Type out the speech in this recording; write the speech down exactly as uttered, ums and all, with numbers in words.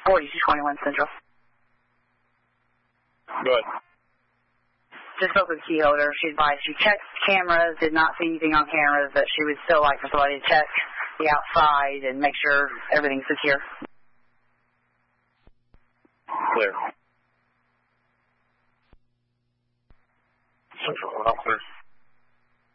forty-two twenty-one Central. Good. Just spoke with the key holder. She advised she checked cameras, did not see anything on cameras, but she would still like for somebody to check the outside and make sure everything's secure. Clear. Central, all clear.